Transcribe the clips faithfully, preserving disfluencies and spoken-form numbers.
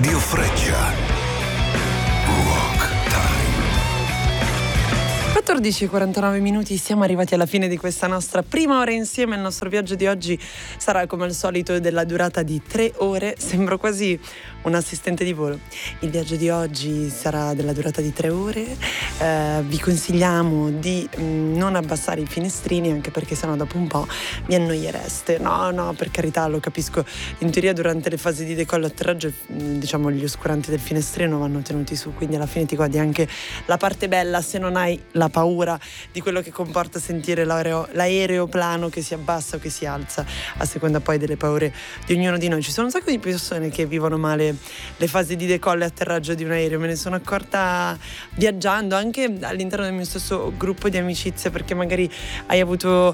Radio Freccia. Rock Time. quattordici e quarantanove minuti, siamo arrivati alla fine di questa nostra prima ora insieme. Il nostro viaggio di oggi sarà come al solito della durata di tre ore. Sembro quasi un assistente di volo. Il viaggio di oggi sarà della durata di tre ore. Eh, vi consigliamo di mh, non abbassare i finestrini, anche perché sennò dopo un po' vi annoiereste. No, no, per carità, lo capisco. In teoria durante le fasi di decollo e atterraggio, diciamo, gli oscuranti del finestrino vanno tenuti su, quindi alla fine ti godi anche la parte bella, se non hai la paura di quello che comporta sentire l'aereo, l'aeroplano che si abbassa o che si alza, a seconda poi delle paure di ognuno di noi. Ci sono un sacco di persone che vivono male le fasi di decollo e atterraggio di un aereo. Me ne sono accorta viaggiando anche all'interno del mio stesso gruppo di amicizie, perché magari hai avuto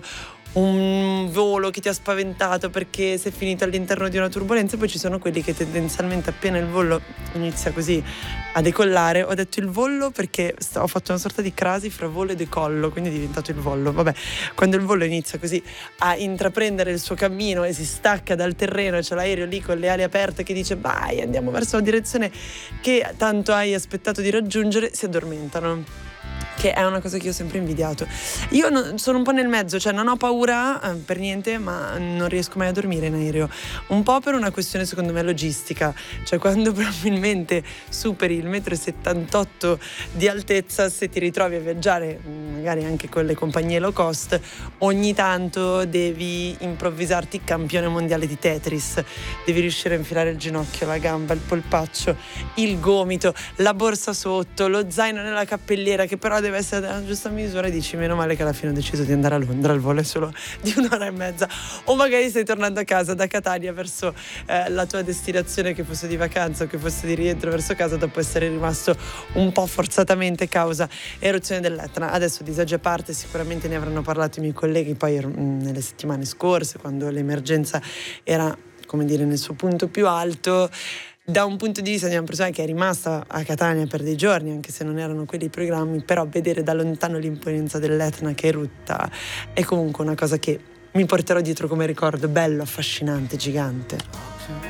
un volo che ti ha spaventato perché sei finito all'interno di una turbolenza, e poi ci sono quelli che tendenzialmente appena il volo inizia così a decollare, ho detto il volo perché ho fatto una sorta di crasi fra volo e decollo, quindi è diventato il vollo. Vabbè, quando il volo inizia così a intraprendere il suo cammino e si stacca dal terreno e c'è l'aereo lì con le ali aperte che dice vai, andiamo verso la direzione che tanto hai aspettato di raggiungere, si addormentano, che è una cosa che io ho sempre invidiato. Io non, sono un po' nel mezzo, cioè non ho paura eh, per niente, ma non riesco mai a dormire in aereo, un po' per una questione secondo me logistica, cioè quando probabilmente superi il metro e settantotto di altezza, se ti ritrovi a viaggiare magari anche con le compagnie low cost, ogni tanto devi improvvisarti campione mondiale di Tetris, devi riuscire a infilare il ginocchio, la gamba, il polpaccio, il gomito, la borsa sotto, lo zaino nella cappelliera, che però deve essere a giusta misura, e dici meno male che alla fine ho deciso di andare a Londra, il volo è solo di un'ora e mezza, o magari stai tornando a casa da Catania verso eh, la tua destinazione, che fosse di vacanza o che fosse di rientro verso casa, dopo essere rimasto un po' forzatamente causa eruzione dell'Etna. Adesso, disagi a parte, sicuramente ne avranno parlato i miei colleghi poi mh, nelle settimane scorse, quando l'emergenza era, come dire, nel suo punto più alto. Da un punto di vista di una persona che è rimasta a Catania per dei giorni, anche se non erano quelli i programmi, però vedere da lontano l'imponenza dell'Etna che erutta è comunque una cosa che mi porterò dietro come ricordo bello, affascinante, gigante.